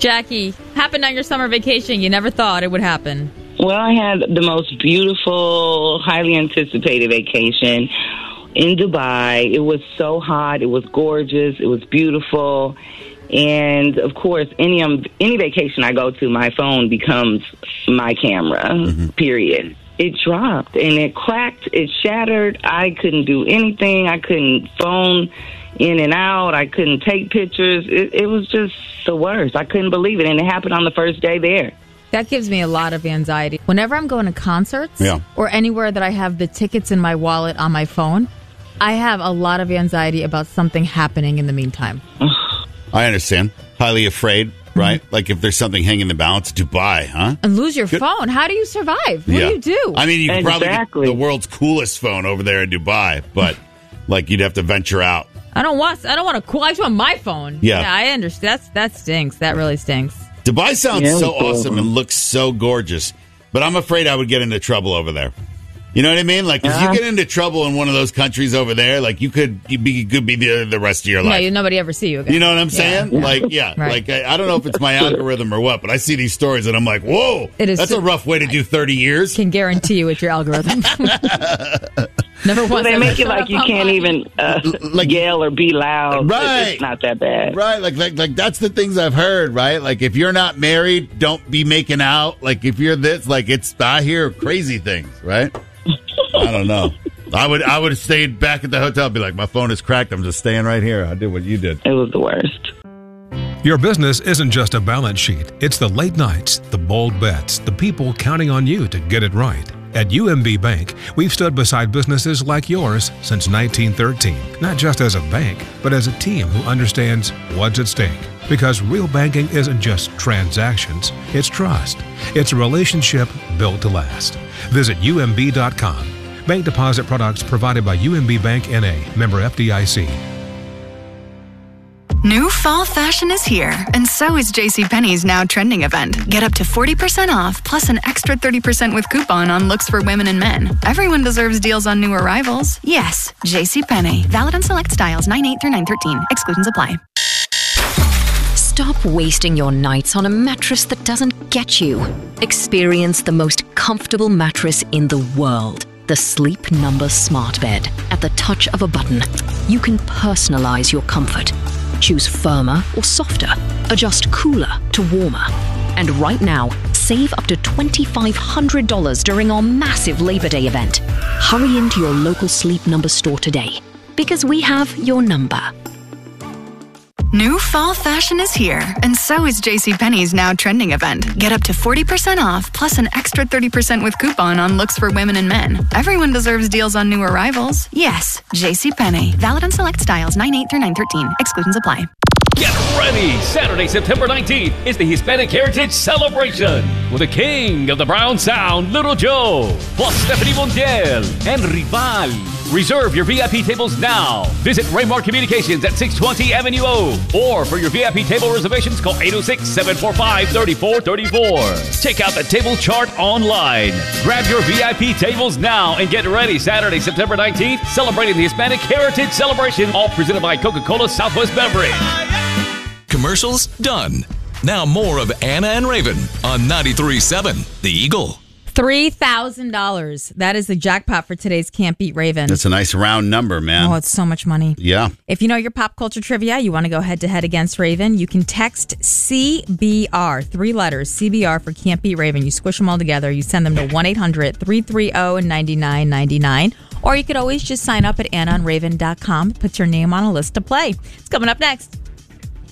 Jackie, happened on your summer vacation. You never thought it would happen. Well, I had the most beautiful, highly anticipated vacation in Dubai. It was so hot. It was gorgeous. It was beautiful. And, of course, any vacation I go to, my phone becomes my camera, period. It dropped, and it cracked. It shattered. I couldn't do anything. I couldn't phone in and out. I couldn't take pictures. It was just the worst. I couldn't believe it, and it happened on the first day there. That gives me a lot of anxiety. Whenever I'm going to concerts or anywhere that I have the tickets in my wallet on my phone, I have a lot of anxiety about something happening in the meantime. I understand. Highly afraid, right? Like if there's something hanging in the balance, Dubai, huh? And lose your phone. How do you survive? What do you do? I mean, you could probably get the world's coolest phone over there in Dubai, but like you'd have to venture out. I don't want I just want my phone. Yeah, I understand. That stinks. That really stinks. Dubai sounds so awesome and looks so gorgeous, but I'm afraid I would get into trouble over there. You know what I mean? Like, if you get into trouble in one of those countries over there, like, you could be the rest of your life. Yeah, nobody ever see you again. You know what I'm saying? Yeah. Like, right. like, I don't know if it's my algorithm or what, but I see these stories and I'm like, whoa, that's a rough way to do 30 years. Can guarantee you it's your algorithm. Never once. They make it like you can't even yell or be loud. Right. It's not that bad. Right. Like that's the things I've heard, right? Like, if you're not married, don't be making out. Like, if you're this, like, I hear crazy things, right? I don't know. I would have stayed back at the hotel, be like, my phone is cracked. I'm just staying right here. I did what you did. It was the worst. Your business isn't just a balance sheet. It's the late nights, the bold bets, the people counting on you to get it right. At UMB Bank, we've stood beside businesses like yours since 1913, not just as a bank, but as a team who understands what's at stake. Because real banking isn't just transactions, it's trust. It's a relationship built to last. Visit UMB.com. Bank deposit products provided by UMB Bank N.A., member FDIC. New fall fashion is here, and so is JCPenney's now trending event. Get up to 40% off, plus an extra 30% with coupon on looks for women and men. Everyone deserves deals on new arrivals. Yes, JCPenney. Valid on select styles 9/8 through 9/13. Exclusions apply. Stop wasting your nights on a mattress that doesn't get you. Experience the most comfortable mattress in the world. The Sleep Number Smart Bed. At the touch of a button, you can personalize your comfort. Choose firmer or softer. Adjust cooler to warmer. And right now, save up to $2,500 during our massive Labor Day event. Hurry into your local Sleep Number store today, because we have your number. New fall fashion is here, and so is JCPenney's now trending event. Get up to 40% off, plus an extra 30% with coupon on looks for women and men. Everyone deserves deals on new arrivals. Yes, JCPenney. Valid on select styles 9/8 through 9/13. Exclusions apply. Get ready! Saturday, September 19th is the Hispanic Heritage Celebration with the king of the Brown Sound, Little Joe, plus Stephanie Montiel and Rival. Reserve your VIP tables now. Visit Raymar Communications at 620 Avenue O. Or for your VIP table reservations, call 806-745-3434. Check out the table chart online. Grab your VIP tables now and get ready. Saturday, September 19th, celebrating the Hispanic Heritage Celebration, all presented by Coca-Cola Southwest Beverage. Commercials done. Now more of Anna and Raven on 93.7 The Eagle. $3,000. That is the jackpot for today's Can't Beat Raven. That's a nice round number, man. Oh, it's so much money. Yeah. If you know your pop culture trivia, you want to go head-to-head against Raven, you can text CBR, 3 letters, CBR for Can't Beat Raven. You squish them all together. You send them to 1-800-330-9999. Or you could always just sign up at AnnaandRaven.com. Put your name on a list to play. It's coming up next.